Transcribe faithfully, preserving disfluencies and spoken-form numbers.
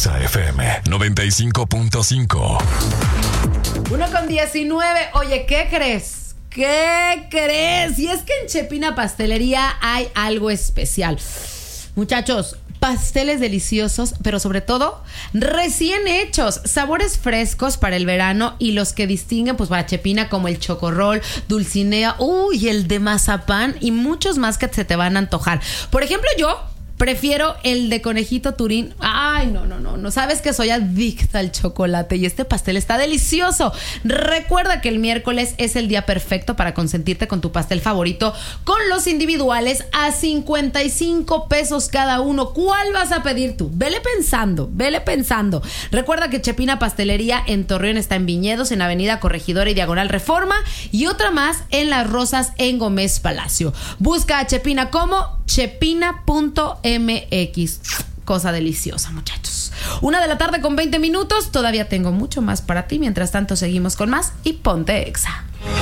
Exa F M noventa y cinco punto cinco. Uno con diecinueve. Oye, ¿qué crees? ¿Qué crees? Y es que en Chepina Pastelería hay algo especial. Muchachos, pasteles deliciosos, pero sobre todo recién hechos, sabores frescos para el verano y los que distinguen pues para Chepina, como el chocorrol, dulcinea, uy, el de mazapán y muchos más que se te van a antojar. Por ejemplo, yo prefiero el de conejito Turín. Ay, no, no, no, no. Sabes que soy adicta al chocolate y este pastel está delicioso. Recuerda que el miércoles es el día perfecto para consentirte con tu pastel favorito, con los individuales a cincuenta y cinco pesos cada uno. ¿Cuál vas a pedir tú? Vele pensando, vele pensando. Recuerda que Chepina Pastelería en Torreón está en Viñedos, en Avenida Corregidora y Diagonal Reforma, y otra más en Las Rosas, en Gómez Palacio. Busca a Chepina como chepina punto M X. Cosa deliciosa, muchachos. Una de la tarde con veinte minutos. Todavía tengo mucho más para ti. Mientras tanto, seguimos con más y ponte Exa.